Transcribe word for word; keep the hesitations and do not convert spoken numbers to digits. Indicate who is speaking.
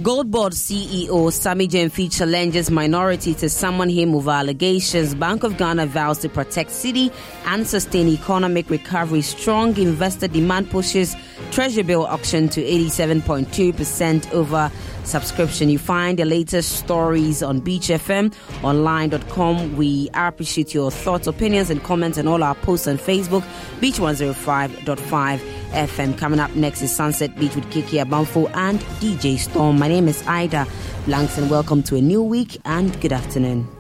Speaker 1: Gold Board C E O Sammy Gyamfi challenges minority to summon him over allegations. Bank of Ghana vows to protect city and sustain economic recovery. Strong investor demand pushes Treasury bill auction to eighty-seven point two percent over subscription. You find the latest stories on beach f m online dot com. We appreciate your thoughts, opinions, and comments on all our posts on Facebook. Beach one oh five point five F M. Coming up next is Sunset Beach with Kiki Abamfo and D J Storm. My name is Ida Blanks, and welcome to a new week and good afternoon.